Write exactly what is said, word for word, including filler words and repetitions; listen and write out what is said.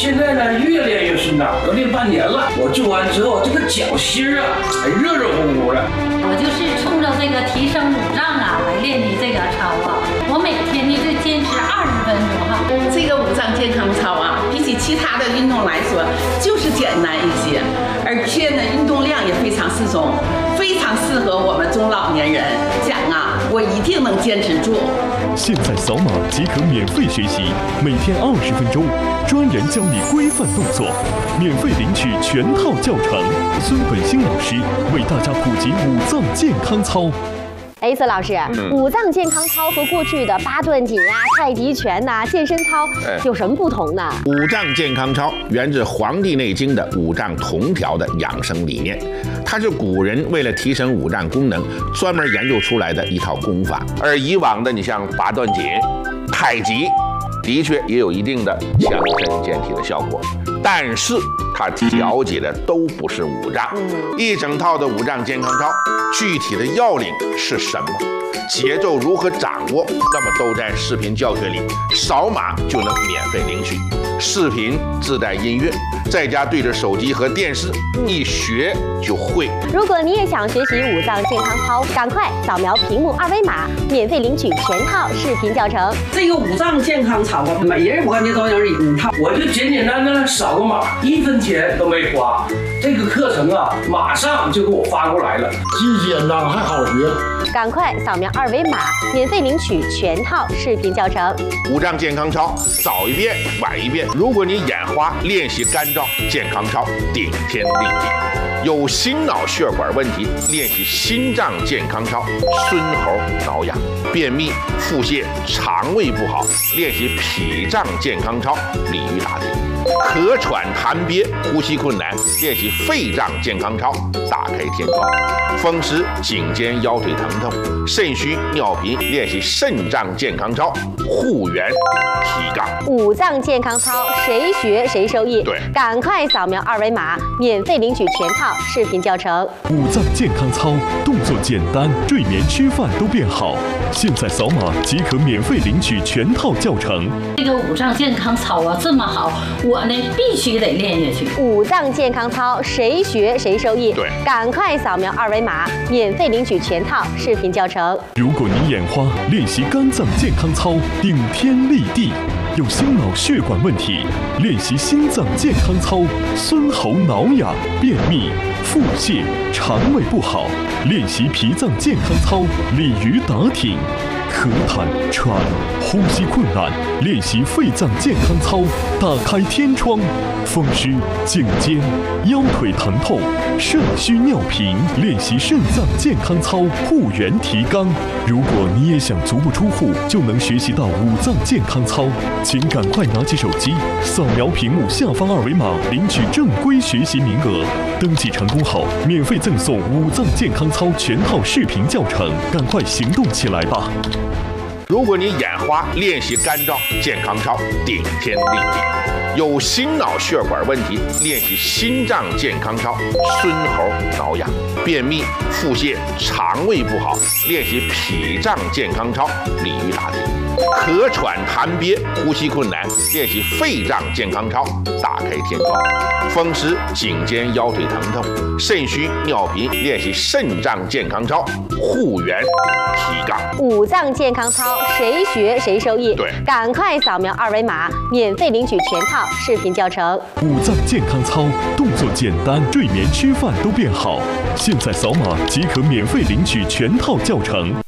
现在呢越练越顺畅，都练半年了。我做完之后，这个脚心啊还热热乎乎的。 我就是冲着这个提升五脏啊来练的这个操啊。我每天呢就坚持二十分钟哈。 这个五脏健康操啊，比起其他的运动来说，就是简单一些，而且呢运动量也非常适中，非常适合我们中老年人。讲啊，我一定能坚持住。 现在扫码即可免费学习，每天二十分钟，专人教你规范动作，免费领取全套教程。孙本兴老师为大家普及五脏健康操。 哎，孙老师，嗯、五脏健康操和过去的八段锦啊、太极拳呐、啊、健身操有什么不同呢？ 五脏健康操源自《黄帝内经》的五脏同调的养生理念，它是古人为了提升五脏功能专门研究出来的一套功法。而以往的，你像八段锦、太极，的确也有一定的强身健体的效果，但是它调节的都不是五脏。一整套的五脏健康操，具体的要领是什么？节奏如何掌握？那么都在视频教学里，扫码就能免费领取。视频自带音乐，在家对着手机和电视，一学就会。 如果你也想学习五脏健康操，赶快扫描屏幕二维码，免费领取全套视频教程。 这个五脏健康操啊，每人我感觉都有一套， 我就简简单单扫个码，一分钱都没花。这个课程啊，马上就给我发过来了， 既简单还好学。 赶快扫描二维码，免费领取全套视频教程。 五脏健康操，早一遍晚一遍。如果你眼花，练习干燥健康操，顶天立地。有心脑血管问题，练习心脏健康操，孙喉挠痒；便秘、腹泻、肠胃不好，练习脾脏健康操，鲤鱼打挺；咳喘痰憋、呼吸困难，练习肺脏健康操，打开天窗；风湿、颈肩腰腿疼痛、肾虚尿频，练习肾脏健康操，护元提杠。 五脏健康操，谁学谁受益。 对， 赶快扫描二维码，免费领取全套视频教程。 五脏健康操，动作简单，睡眠吃饭都变好。现在扫码即可免费领取全套教程。 这个五脏健康操啊这么好，我呢必须得练下去。 五脏健康操，谁学谁受益。 对， 赶快扫描二维码，免费领取全套视频教程。 如果你眼花，练习肝脏健康操，顶天立地。有心脑血管问题，练习心脏健康操，孙喉挠痒；便秘、腹泻、肠胃不好，练习脾脏健康操，鲤鱼打挺；咳痰、喘、呼吸困难，练习肺脏健康操，打开天窗；风湿、颈肩、腰腿疼痛、肾虚尿频，练习肾脏健康操，护元提肛。如果你也想足不出户就能学习到五脏健康操，请赶快拿起手机，扫描屏幕下方二维码，领取正规学习名额。登记成功后，免费赠送五脏健康操全套视频教程，赶快行动起来吧！ 如果你眼花，练习干燥健康操，顶天立地。有心脑血管问题，练习心脏健康操，孙喉挠痒；便秘、腹泻、肠胃不好，练习脾脏健康操，鲤鱼打挺；咳喘痰憋、呼吸困难，练习肺脏健康操，打开天窗；风湿、颈肩腰腿疼痛、肾虚尿频，练习肾脏健康操，护元提杠。 五脏健康操，谁学谁受益。 对， 赶快扫描二维码，免费领取全套视频教程。 五脏健康操，动作简单，睡眠吃饭都变好。现在扫码即可免费领取全套教程。